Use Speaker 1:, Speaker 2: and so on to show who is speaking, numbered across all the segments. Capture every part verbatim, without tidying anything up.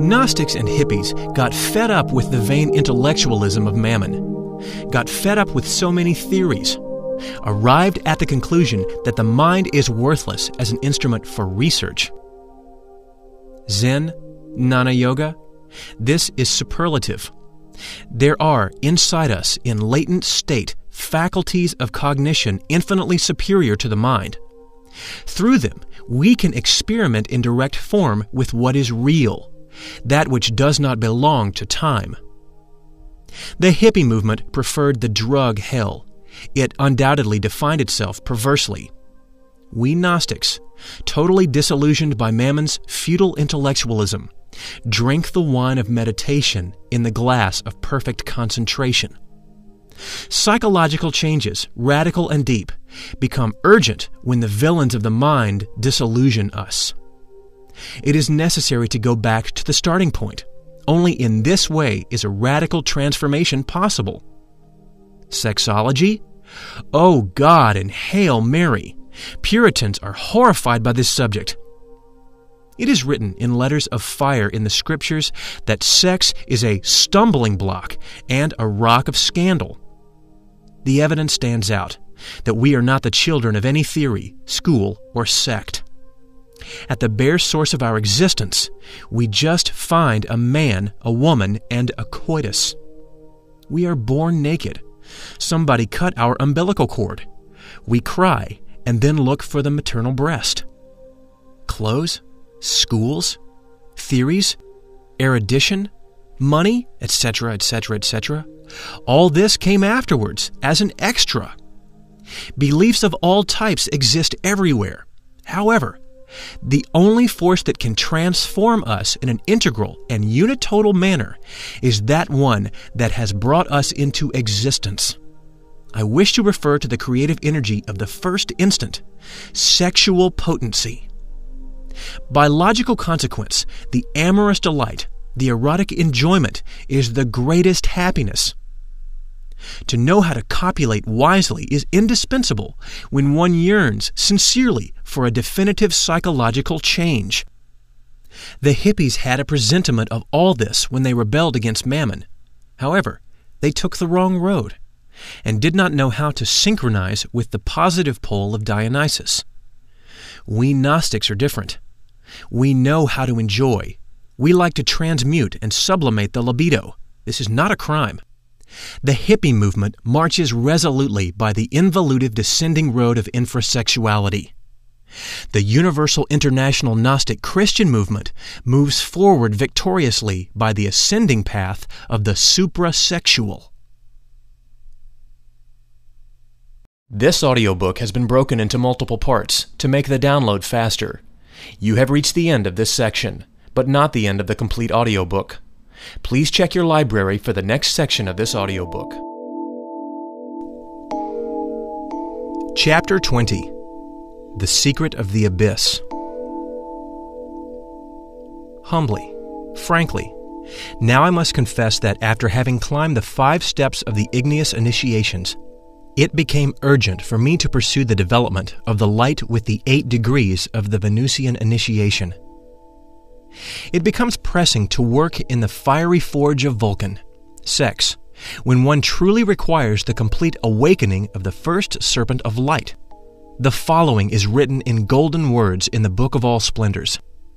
Speaker 1: Gnostics and hippies got fed up with the vain intellectualism of Mammon, got fed up with so many theories, arrived at the conclusion that the mind is worthless as an instrument for research. Zen, Jnana Yoga, this is superlative. There are, inside us, in latent state, faculties of cognition infinitely superior to the mind. Through them, we can experiment in direct form with what is real, that which does not belong to time. The hippie movement preferred the drug hell. It undoubtedly defined itself perversely. We Gnostics, totally disillusioned by Mammon's futile intellectualism, drink the wine of meditation in the glass of perfect concentration. Psychological changes, radical and deep, become urgent when the villains of the mind disillusion us. It is necessary to go back to the starting point. Only in this way is a radical transformation possible. Sexology? Oh God and Hail Mary! Puritans are horrified by this subject. It is written in letters of fire in the Scriptures that sex is a stumbling block and a rock of scandal. The evidence stands out that we are not the children of any theory, school, or sect. At the bare source of our existence, we just find a man, a woman, and a coitus. We are born naked. Somebody cut our umbilical cord. We cry and then look for the maternal breast. Clothes, schools, theories, erudition, money, et cetera, et cetera, et cetera. All this came afterwards as an extra. Beliefs of all types exist everywhere. However, the only force that can transform us in an integral and unitotal manner is that one that has brought us into existence. I wish to refer to the creative energy of the first instant, sexual potency. By logical consequence, the amorous delight, the erotic enjoyment, is the greatest happiness. To know how to copulate wisely is indispensable when one yearns sincerely for a definitive psychological change. The hippies had a presentiment of all this when they rebelled against Mammon. However, they took the wrong road and did not know how to synchronize with the positive pole of Dionysus. We Gnostics are different. We know how to enjoy. We like to transmute and sublimate the libido. This is not a crime. The hippie movement marches resolutely by the involutive descending road of infrasexuality. The Universal International Gnostic Christian movement moves forward victoriously by the ascending path of the suprasexual. This audiobook has been broken into multiple parts to make the download faster. You have reached the end of this section, but not the end of the complete audiobook. Please check your library for the next section of this audiobook. Chapter twenty. The Secret of the Abyss. Humbly, frankly, now I must confess that after having climbed the five steps of the igneous initiations, it became urgent for me to pursue the development of the light with the eight degrees of the Venusian initiation. It becomes pressing to work in the fiery forge of Vulcan, sex, when one truly requires the complete awakening of the first serpent of light. The following is written in golden words in the Book of All Splendors.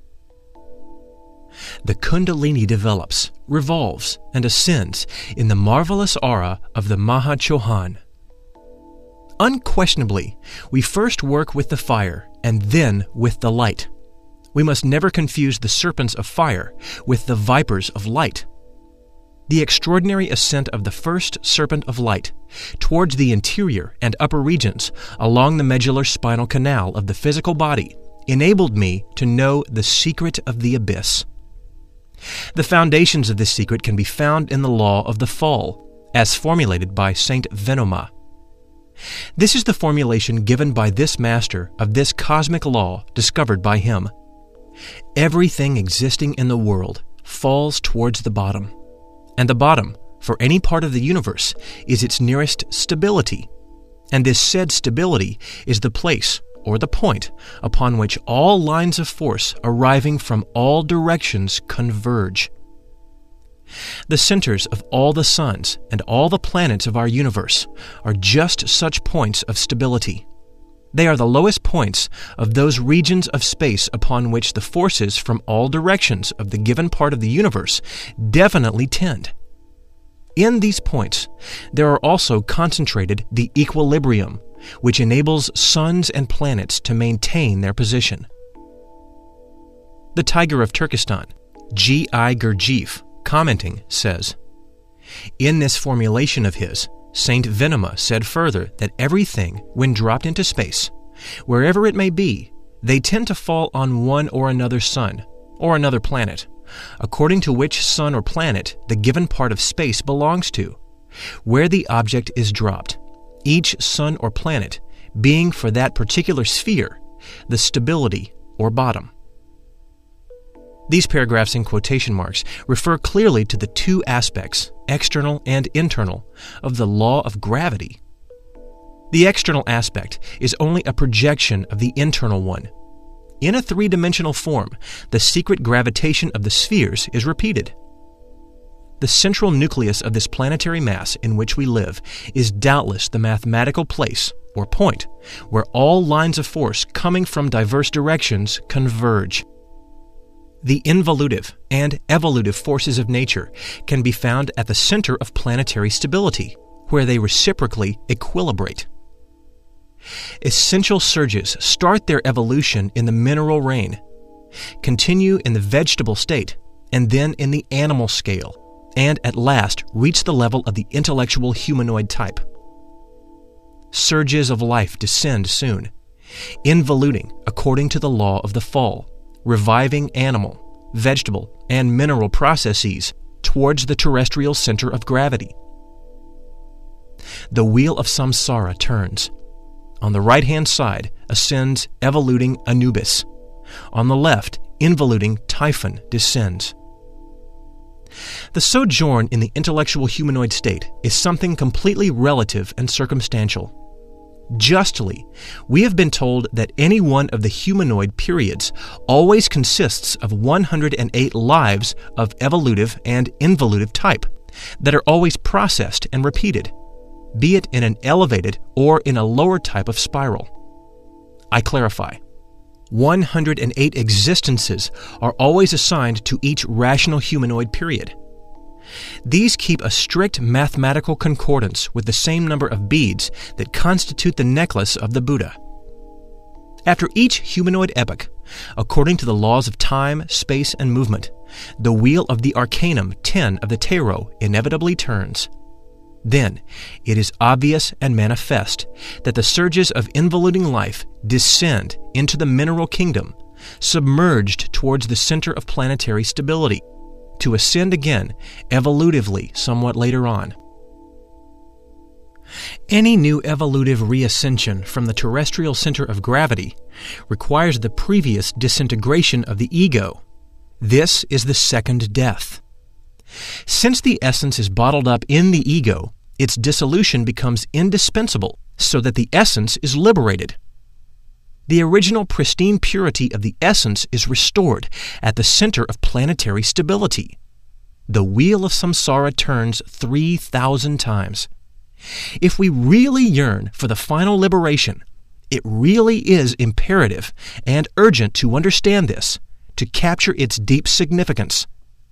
Speaker 1: The Kundalini develops, revolves, and ascends in the marvelous aura of the Mahachohan. Unquestionably, we first work with the fire and then with the light. We must never confuse the serpents of fire with the vipers of light. The extraordinary ascent of the first serpent of light towards the interior and upper regions along the medullar spinal canal of the physical body enabled me to know the secret of the abyss. The foundations of this secret can be found in the law of the fall, as formulated by Saint Venoma. This is the formulation given by this master of this cosmic law discovered by him. Everything existing in the world falls towards the bottom, and the bottom, for any part of the universe, is its nearest stability, and this said stability is the place, or the point, upon which all lines of force arriving from all directions converge. The centers of all the suns and all the planets of our universe are just such points of stability. They are the lowest points of those regions of space upon which the forces from all directions of the given part of the universe definitely tend. In these points, there are also concentrated the equilibrium, which enables suns and planets to maintain their position. The Tiger of Turkestan, G I Gurdjieff, commenting, says, "In this formulation of his, Saint Venema said further that everything, when dropped into space, wherever it may be, they tend to fall on one or another sun, or another planet, according to which sun or planet the given part of space belongs to, where the object is dropped, each sun or planet being for that particular sphere the stability or bottom." These paragraphs in quotation marks refer clearly to the two aspects, external and internal, of the law of gravity. The external aspect is only a projection of the internal one. In a three-dimensional form, the secret gravitation of the spheres is repeated. The central nucleus of this planetary mass in which we live is doubtless the mathematical place, or point, where all lines of force coming from diverse directions converge. The involutive and evolutive forces of nature can be found at the center of planetary stability, where they reciprocally equilibrate. Essential surges start their evolution in the mineral reign, continue in the vegetable state, and then in the animal scale, and at last reach the level of the intellectual humanoid type. Surges of life descend soon, involuting according to the law of the fall, reviving animal, vegetable, and mineral processes towards the terrestrial center of gravity. The wheel of samsara turns. On the right-hand side ascends evoluting Anubis. On the left, involuting Typhon descends. The sojourn in the intellectual humanoid state is something completely relative and circumstantial. Justly, we have been told that any one of the humanoid periods always consists of one hundred eight lives of evolutive and involutive type that are always processed and repeated, be it in an elevated or in a lower type of spiral. I clarify. one hundred eight existences are always assigned to each rational humanoid period. These keep a strict mathematical concordance with the same number of beads that constitute the necklace of the Buddha. After each humanoid epoch, according to the laws of time, space, and movement, the wheel of the arcanum ten of the tarot inevitably turns. Then it is obvious and manifest that the surges of involuting life descend into the mineral kingdom, submerged towards the center of planetary stability, to ascend again evolutively somewhat later on. Any new evolutive reascension from the terrestrial center of gravity requires the previous disintegration of the ego. This is the second death. Since the essence is bottled up in the ego, its dissolution becomes indispensable so that the essence is liberated. The original pristine purity of the essence is restored at the center of planetary stability. The wheel of samsara turns three thousand times. If we really yearn for the final liberation, it really is imperative and urgent to understand this, to capture its deep significance.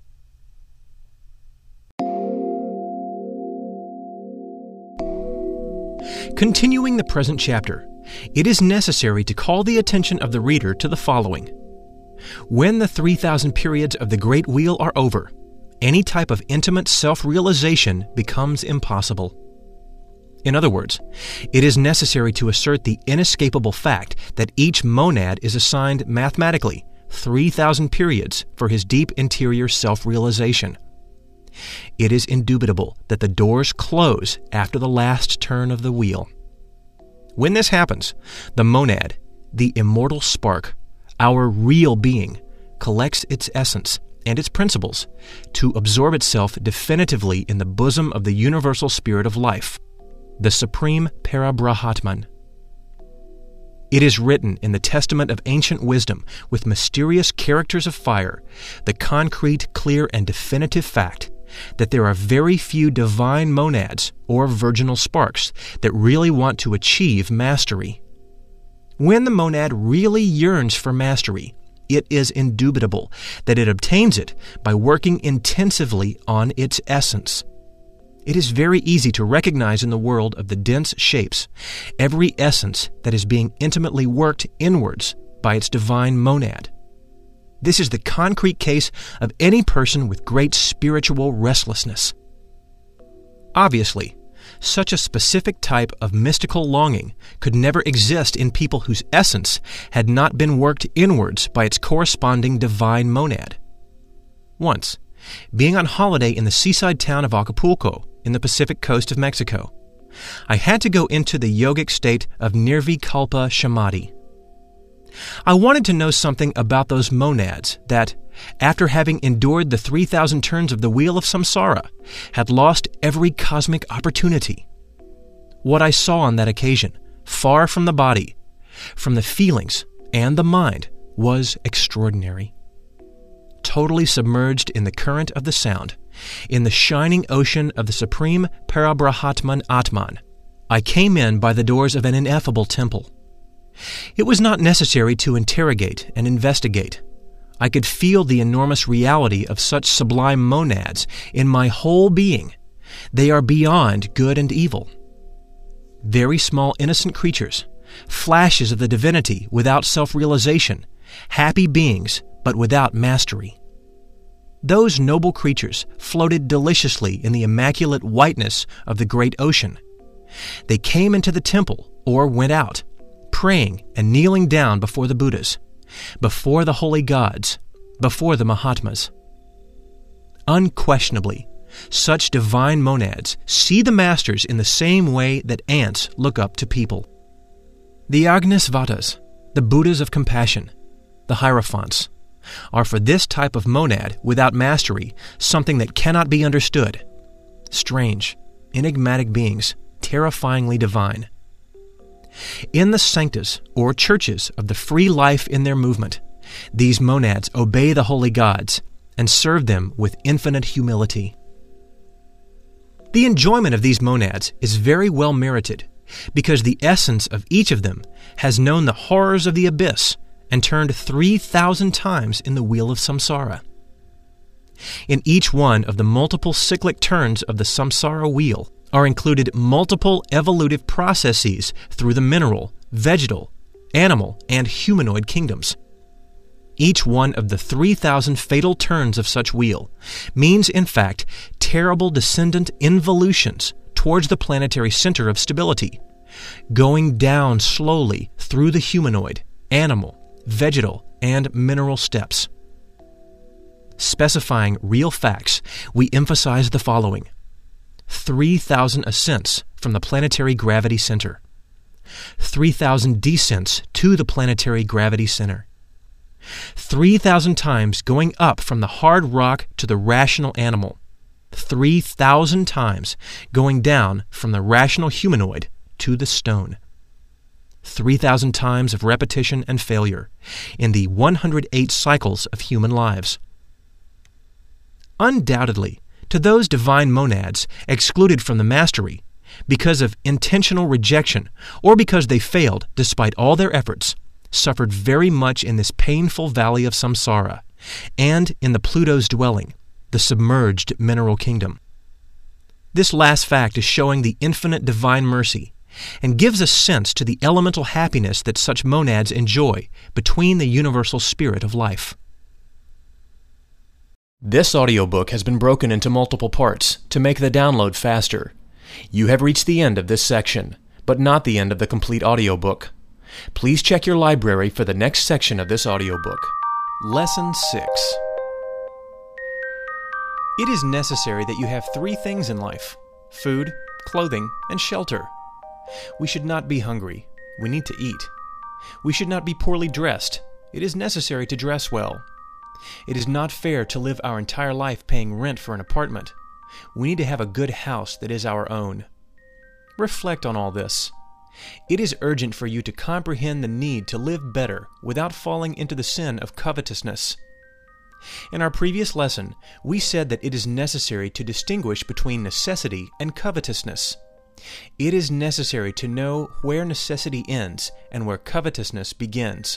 Speaker 1: Continuing the present chapter, it is necessary to call the attention of the reader to the following. When the three thousand periods of the Great Wheel are over, any type of intimate self-realization becomes impossible. In other words, it is necessary to assert the inescapable fact that each monad is assigned mathematically three thousand periods for his deep interior self-realization. It is indubitable that the doors close after the last turn of the wheel. When this happens, the monad, the immortal spark, our real being, collects its essence and its principles to absorb itself definitively in the bosom of the universal spirit of life, the supreme Parabrahmatman. It is written in the testament of ancient wisdom with mysterious characters of fire, the concrete, clear, and definitive fact that there are very few divine monads or virginal sparks that really want to achieve mastery. When the monad really yearns for mastery, it is indubitable that it obtains it by working intensively on its essence. It is very easy to recognize in the world of the dense shapes every essence that is being intimately worked inwards by its divine monad. This is the concrete case of any person with great spiritual restlessness. Obviously, such a specific type of mystical longing could never exist in people whose essence had not been worked inwards by its corresponding divine monad. Once, being on holiday in the seaside town of Acapulco in the Pacific coast of Mexico, I had to go into the yogic state of Nirvikalpa Samadhi. I wanted to know something about those monads that, after having endured the three thousand turns of the wheel of samsara, had lost every cosmic opportunity. What I saw on that occasion, far from the body, from the feelings and the mind, was extraordinary. Totally submerged in the current of the sound, in the shining ocean of the supreme Parabrahatman Atman, I came in by the doors of an ineffable temple. It was not necessary to interrogate and investigate. I could feel the enormous reality of such sublime monads in my whole being. They are beyond good and evil. Very small innocent creatures, flashes of the divinity without self-realization, happy beings but without mastery. Those noble creatures floated deliciously in the immaculate whiteness of the great ocean. They came into the temple or went out, praying and kneeling down before the Buddhas, before the holy gods, before the Mahatmas. Unquestionably, such divine monads see the masters in the same way that ants look up to people. The Agnisvatas, the Buddhas of compassion, the Hierophants, are for this type of monad without mastery something that cannot be understood. Strange, enigmatic beings, terrifyingly divine. In the sanctus, or churches of the free life in their movement, these monads obey the holy gods and serve them with infinite humility. The enjoyment of these monads is very well merited, because the essence of each of them has known the horrors of the abyss and turned three thousand times in the wheel of samsara. In each one of the multiple cyclic turns of the samsara wheel are included multiple evolutive processes through the mineral, vegetal, animal, and humanoid kingdoms. Each one of the three thousand fatal turns of such wheel means, in fact, terrible descendant involutions towards the planetary center of stability, going down slowly through the humanoid, animal, vegetal, and mineral steps. Specifying real facts, we emphasize the following: three thousand ascents from the planetary gravity center, three thousand descents to the planetary gravity center, three thousand times going up from the hard rock to the rational animal, three thousand times going down from the rational humanoid to the stone, three thousand times of repetition and failure in the one hundred eight cycles of human lives. Undoubtedly, to those divine monads excluded from the mastery because of intentional rejection or because they failed despite all their efforts, suffered very much in this painful valley of samsara and in the Pluto's dwelling, the submerged mineral kingdom. This last fact is showing the infinite divine mercy and gives a sense to the elemental happiness that such monads enjoy between the universal spirit of life. This audiobook has been broken into multiple parts to make the download faster. You have reached the end of this section, but not the end of the complete audiobook. Please check your library for the next section of this audiobook. Lesson six. It is necessary that you have three things in life: food, clothing, and shelter. We should not be hungry. We need to eat. We should not be poorly dressed. It is necessary to dress well. It is not fair to live our entire life paying rent for an apartment. We need to have a good house that is our own. Reflect on all this. It is urgent for you to comprehend the need to live better without falling into the sin of covetousness. In our previous lesson, we said that it is necessary to distinguish between necessity and covetousness. It is necessary to know where necessity ends and where covetousness begins.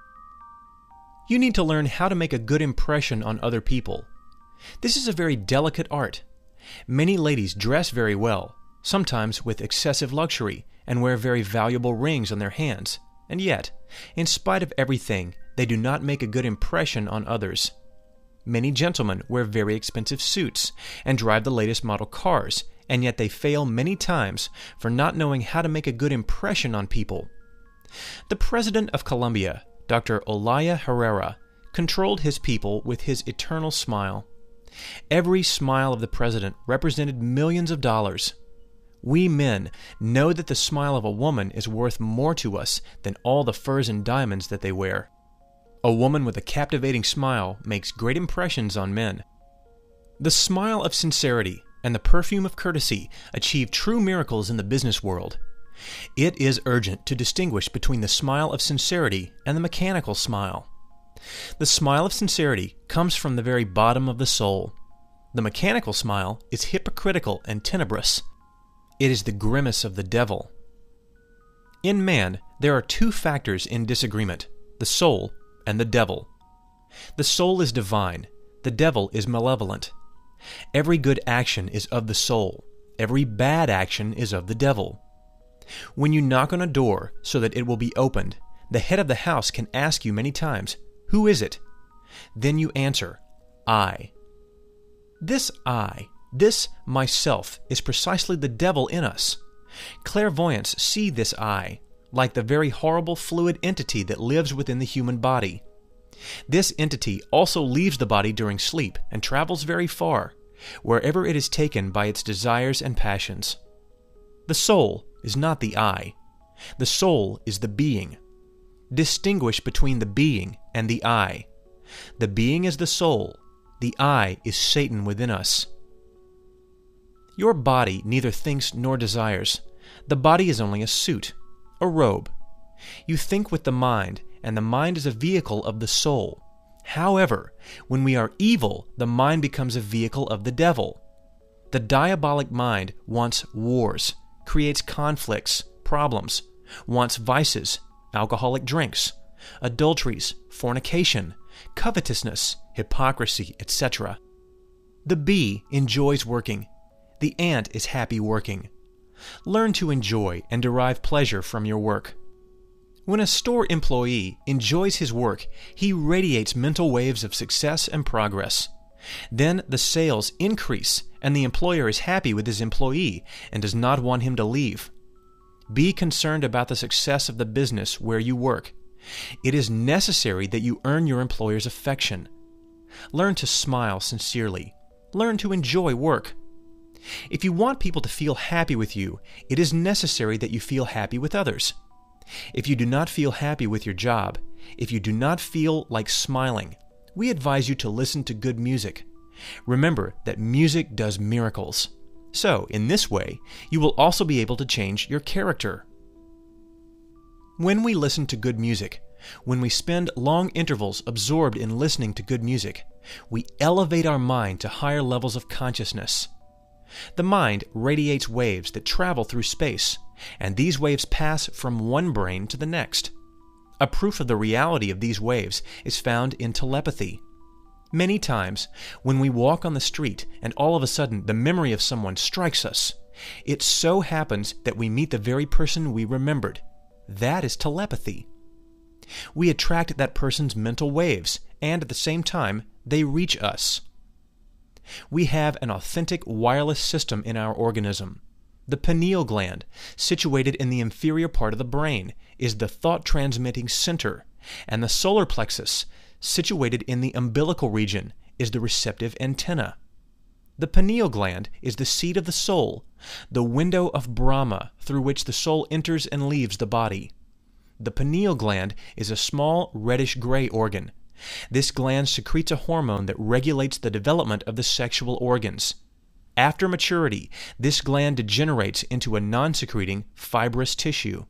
Speaker 1: You need to learn how to make a good impression on other people. This is a very delicate art. Many ladies dress very well, sometimes with excessive luxury, and wear very valuable rings on their hands, and yet, in spite of everything, they do not make a good impression on others. Many gentlemen wear very expensive suits and drive the latest model cars, and yet they fail many times for not knowing how to make a good impression on people. The President of Colombia, Doctor Olaya Herrera, controlled his people with his eternal smile. Every smile of the president represented millions of dollars. We men know that the smile of a woman is worth more to us than all the furs and diamonds that they wear. A woman with a captivating smile makes great impressions on men. The smile of sincerity and the perfume of courtesy achieve true miracles in the business world. It is urgent to distinguish between the smile of sincerity and the mechanical smile. The smile of sincerity comes from the very bottom of the soul. The mechanical smile is hypocritical and tenebrous. It is the grimace of the devil. In man, there are two factors in disagreement, the soul and the devil. The soul is divine, the devil is malevolent. Every good action is of the soul, every bad action is of the devil. When you knock on a door so that it will be opened, the head of the house can ask you many times, "Who is it?" Then you answer, "I." This I, this myself, is precisely the devil in us. Clairvoyants see this I, like the very horrible fluid entity that lives within the human body. This entity also leaves the body during sleep and travels very far, wherever it is taken by its desires and passions. The soul is not the I. The soul is the being. Distinguish between the being and the I. The being is the soul. The I is Satan within us. Your body neither thinks nor desires. The body is only a suit, a robe. You think with the mind, and the mind is a vehicle of the soul. However, when we are evil, the mind becomes a vehicle of the devil. The diabolic mind wants wars, creates conflicts, problems, wants vices, alcoholic drinks, adulteries, fornication, covetousness, hypocrisy, et cetera. The bee enjoys working. The ant is happy working. Learn to enjoy and derive pleasure from your work. When a store employee enjoys his work, he radiates mental waves of success and progress. Then the sales increase, and the employer is happy with his employee and does not want him to leave. Be concerned about the success of the business where you work. It is necessary that you earn your employer's affection. Learn to smile sincerely. Learn to enjoy work. If you want people to feel happy with you, it is necessary that you feel happy with others. If you do not feel happy with your job, if you do not feel like smiling, we advise you to listen to good music. Remember that music does miracles. So, in this way, you will also be able to change your character. When we listen to good music, when we spend long intervals absorbed in listening to good music, we elevate our mind to higher levels of consciousness. The mind radiates waves that travel through space, and these waves pass from one brain to the next. A proof of the reality of these waves is found in telepathy. Many times, when we walk on the street and all of a sudden the memory of someone strikes us, it so happens that we meet the very person we remembered. That is telepathy. We attract that person's mental waves, and at the same time, they reach us. We have an authentic wireless system in our organism. The pineal gland, situated in the inferior part of the brain, is the thought-transmitting center, and the solar plexus, situated in the umbilical region, is the receptive antenna. The pineal gland is the seat of the soul, the window of Brahma through which the soul enters and leaves the body. The pineal gland is a small reddish-gray organ. This gland secretes a hormone that regulates the development of the sexual organs. After maturity, this gland degenerates into a non-secreting fibrous tissue.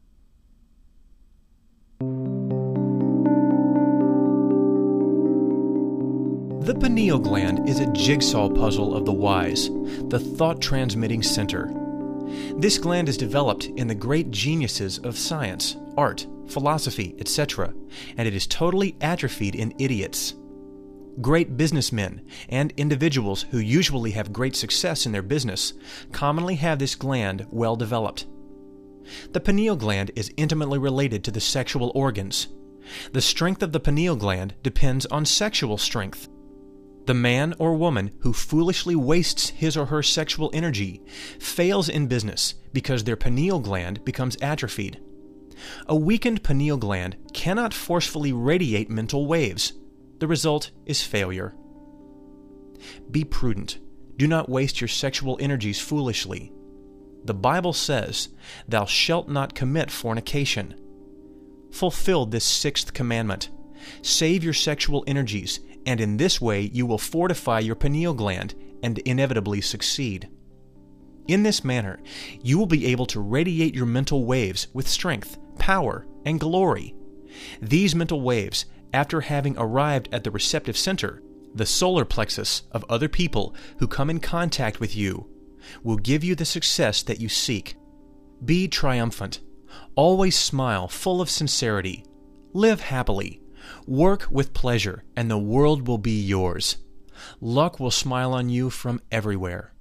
Speaker 1: The pineal gland is a jigsaw puzzle of the wise, the thought-transmitting center. This gland is developed in the great geniuses of science, art, philosophy, et cetera, and it is totally atrophied in idiots. Great businessmen and individuals who usually have great success in their business commonly have this gland well developed. The pineal gland is intimately related to the sexual organs. The strength of the pineal gland depends on sexual strength. The man or woman who foolishly wastes his or her sexual energy fails in business because their pineal gland becomes atrophied. A weakened pineal gland cannot forcefully radiate mental waves. The result is failure. Be prudent. Do not waste your sexual energies foolishly. The Bible says, "Thou shalt not commit fornication." Fulfill this sixth commandment. Save your sexual energies, and in this way you will fortify your pineal gland and inevitably succeed. In this manner, you will be able to radiate your mental waves with strength, power, and glory. These mental waves, after having arrived at the receptive center, the solar plexus of other people who come in contact with you, will give you the success that you seek. Be triumphant. Always smile, full of sincerity. Live happily. Work with pleasure, and the world will be yours. Luck will smile on you from everywhere.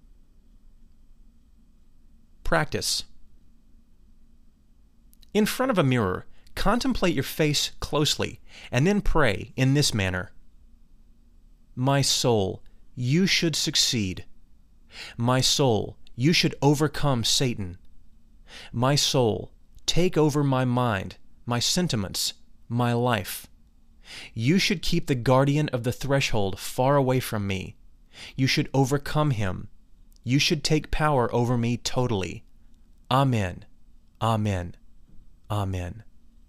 Speaker 1: Practice. In front of a mirror, contemplate your face closely, and then pray in this manner. My soul, you should succeed. My soul, you should overcome Satan. My soul, take over my mind, my sentiments, my life. You should keep the guardian of the threshold far away from me. You should overcome him. You should take power over me totally. Amen. Amen. Amen.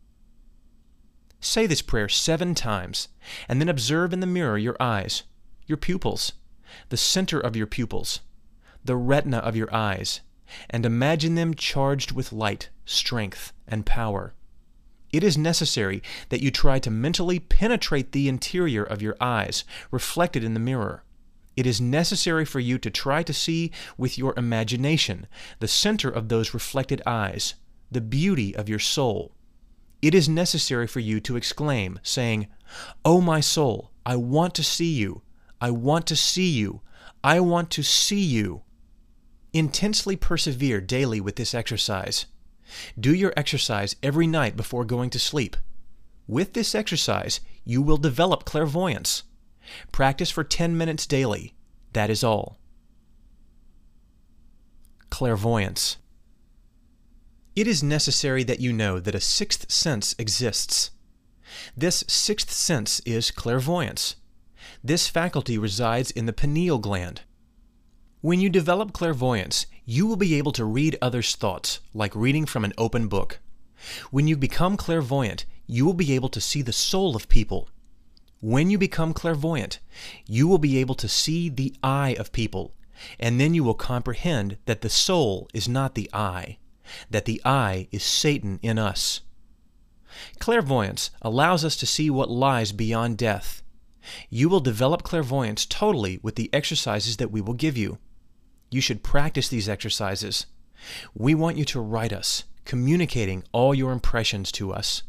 Speaker 1: Say this prayer seven times, and then observe in the mirror your eyes, your pupils, the center of your pupils, the retina of your eyes, and imagine them charged with light, strength, and power. It is necessary that you try to mentally penetrate the interior of your eyes, reflected in the mirror. It is necessary for you to try to see with your imagination the center of those reflected eyes, the beauty of your soul. It is necessary for you to exclaim, saying, "O my soul, I want to see you. I want to see you. I want to see you." Intensely persevere daily with this exercise. Do your exercise every night before going to sleep. With this exercise, you will develop clairvoyance. Practice for ten minutes daily. That is all. Clairvoyance. It is necessary that you know that a sixth sense exists. This sixth sense is clairvoyance. This faculty resides in the pineal gland. When you develop clairvoyance, you will be able to read others' thoughts, like reading from an open book. When you become clairvoyant, you will be able to see the soul of people. When you become clairvoyant, you will be able to see the eye of people, and then you will comprehend that the soul is not the eye, that the eye is Satan in us. Clairvoyance allows us to see what lies beyond death. You will develop clairvoyance totally with the exercises that we will give you. You should practice these exercises. We want you to write us, communicating all your impressions to us.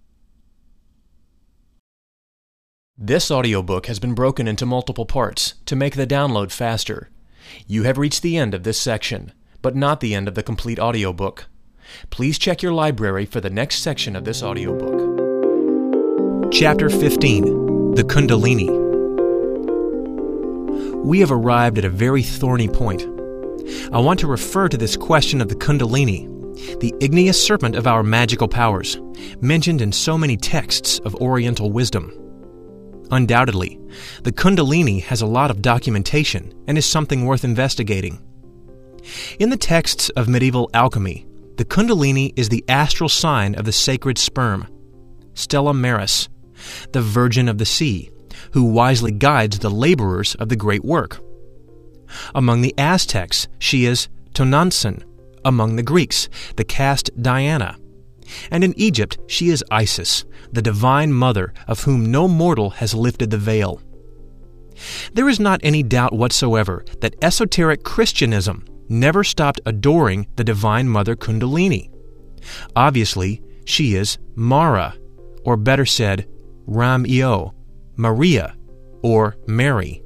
Speaker 1: This audiobook has been broken into multiple parts to make the download faster. You have reached the end of this section, but not the end of the complete audiobook. Please check your library for the next section of this audiobook. Chapter fifteen, The Kundalini. We have arrived at a very thorny point. I want to refer to this question of the Kundalini, the igneous serpent of our magical powers, mentioned in so many texts of Oriental wisdom. Undoubtedly, the Kundalini has a lot of documentation and is something worth investigating. In the texts of medieval alchemy, the Kundalini is the astral sign of the sacred sperm, Stella Maris, the Virgin of the Sea, who wisely guides the laborers of the great work. Among the Aztecs, she is Tonantzin. Among the Greeks, the caste Diana. And in Egypt, she is Isis, the divine mother of whom no mortal has lifted the veil. There is not any doubt whatsoever that esoteric Christianism never stopped adoring the divine mother Kundalini. Obviously, she is Mara, or better said, Ram-io, Maria, or Mary.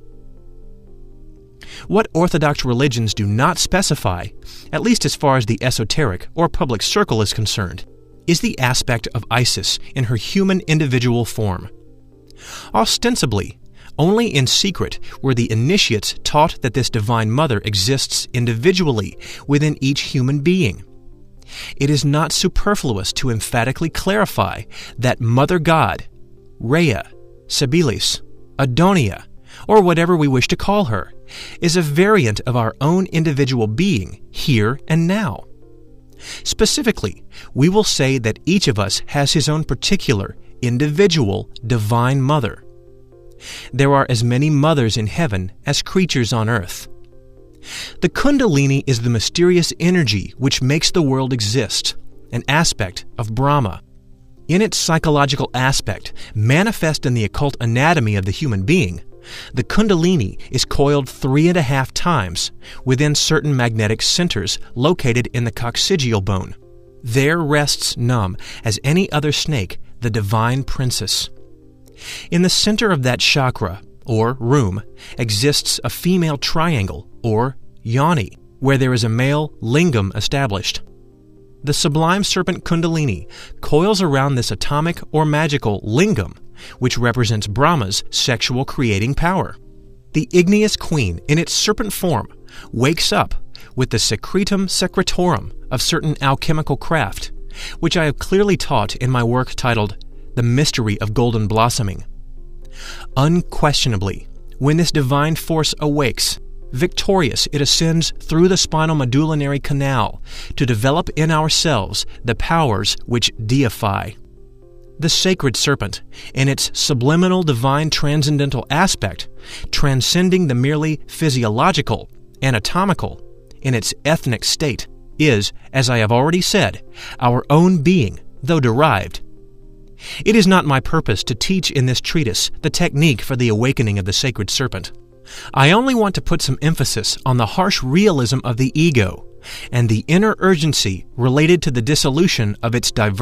Speaker 1: What Orthodox religions do not specify, at least as far as the esoteric or public circle is concerned, is the aspect of Isis in her human individual form. Ostensibly, only in secret were the initiates taught that this Divine Mother exists individually within each human being. It is not superfluous to emphatically clarify that Mother God, Rhea, Sibilis, Adonia, or whatever we wish to call her, is a variant of our own individual being here and now. Specifically, we will say that each of us has his own particular, individual Divine Mother. There are as many mothers in heaven as creatures on earth. The Kundalini is the mysterious energy which makes the world exist, an aspect of Brahma. In its psychological aspect, manifest in the occult anatomy of the human being, the Kundalini is coiled three and a half times within certain magnetic centers located in the coccygeal bone. There rests numb as any other snake the divine princess. In the center of that chakra, or room, exists a female triangle, or yoni, where there is a male lingam established. The sublime serpent Kundalini coils around this atomic or magical lingam, which represents Brahma's sexual creating power. The igneous queen, in its serpent form, wakes up with the secretum secretorum of certain alchemical craft, which I have clearly taught in my work titled The Mystery of Golden Blossoming. Unquestionably, when this divine force awakes, victorious it ascends through the spinal medullary canal to develop in ourselves the powers which deify. The sacred serpent, in its subliminal divine transcendental aspect, transcending the merely physiological, anatomical, in its ethnic state, is, as I have already said, our own being, though derived. It is not my purpose to teach in this treatise the technique for the awakening of the sacred serpent. I only want to put some emphasis on the harsh realism of the ego and the inner urgency related to the dissolution of its diverse